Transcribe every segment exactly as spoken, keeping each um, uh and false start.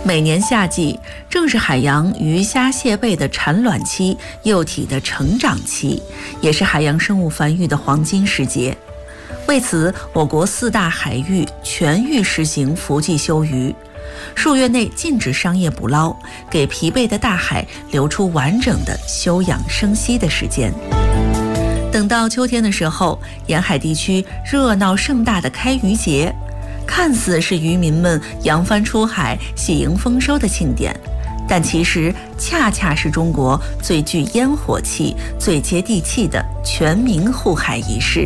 每年夏季正是海洋鱼虾蟹贝的产卵期、幼体的成长期，也是海洋生物繁育的黄金时节。为此，我国四大海域全域实行伏季休渔，数月内禁止商业捕捞，给疲惫的大海留出完整的休养生息的时间。等到秋天的时候，沿海地区热闹盛大的开渔节，看似是渔民们扬帆出海、喜迎丰收的庆典，但其实恰恰是中国最具烟火气、最接地气的全民护海仪式。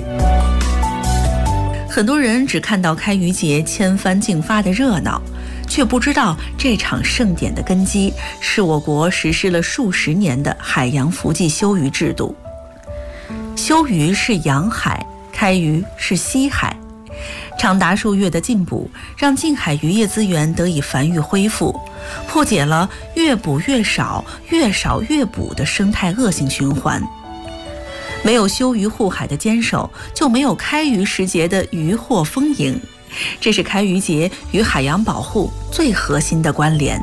很多人只看到开渔节千帆竞发的热闹，却不知道这场盛典的根基是我国实施了数十年的海洋伏季休渔制度。休渔是养海，开渔是息海。长达数月的禁捕，让近海渔业资源得以繁育恢复，破解了越捕越少、越少越捕的生态恶性循环。没有休渔护海的坚守，就没有开渔时节的渔获丰盈，这是开渔节与海洋保护最核心的关联。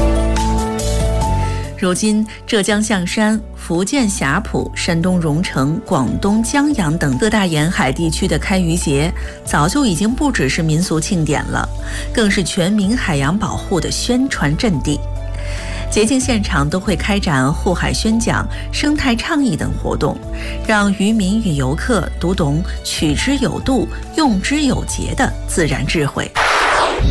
如今，浙江象山、福建霞浦、山东荣成、广东江阳等各大沿海地区的开渔节，早就已经不只是民俗庆典了，更是全民海洋保护的宣传阵地。节庆现场都会开展护海宣讲、生态倡议等活动，让渔民与游客读懂取之有度、用之有节的自然智慧。